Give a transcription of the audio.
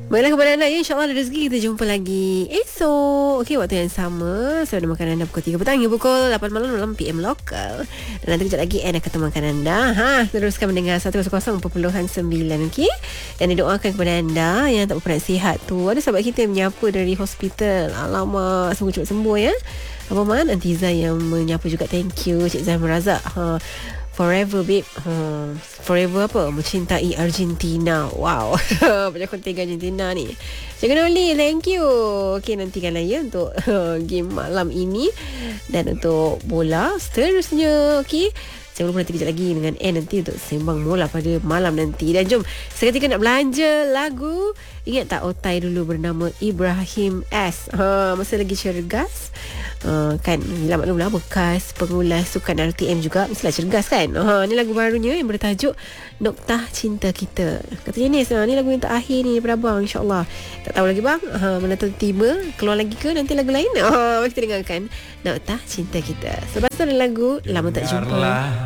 Baiklah kepada anda ya, InsyaAllah ada rezeki kita jumpa lagi esok. Okey, waktu yang sama saya ada makan anda pukul 3 petang hingga pukul 8 malam dalam PM Lokal. Dan nanti kejap lagi Anne akan temankan anda. Teruskan mendengar 100.9. Okey. Dan didoakan kepada anda yang tak berperan sihat tu. Ada sahabat kita yang menyapa dari hospital. Alamak, semoga cepat sembuh ya. Abang Man, Antiza yang menyapa juga. Thank you Cik Zahra Razak. Forever babe. Forever apa? Mencintai Argentina. Wow. Banyak kontingen Argentina ni. Cik Noli, thank you. Okay, nantikanlah ya untuk game malam ini. Dan untuk bola seterusnya. Okay, jangan lupa nanti kejap lagi dengan nanti untuk sembang bola pada malam nanti. Dan jom seketika nak belanja lagu. Ingat tak otai dulu bernama Ibrahim S. Masa lagi cergas. Kan gila maklumlah bekas pengulas sukan RTM juga mestilah cergas kan. Ni lagu barunya yang bertajuk Noktah Cinta Kita. Katanya ni lagu yang terakhir ni daripada abang, insyaAllah. Tak tahu lagi bang mana tiba keluar lagi ke nanti lagu lain. Mari kita dengarkan Noktah Cinta Kita. Sebab tu ada lagu Lama Tak Jumpa.